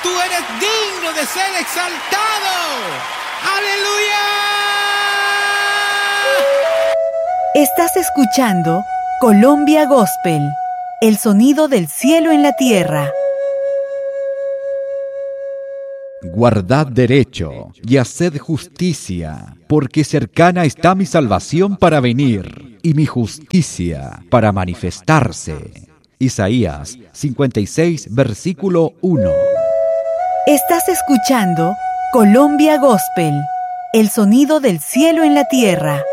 tú eres digno de ser exaltado. ¡Aleluya! Estás escuchando Colombia Gospel, el sonido del cielo en la tierra. Guardad derecho y haced justicia, porque cercana está mi salvación para venir, y mi justicia para manifestarse. Isaías 56, versículo 1. Estás escuchando Colombia Gospel, el sonido del cielo en la tierra.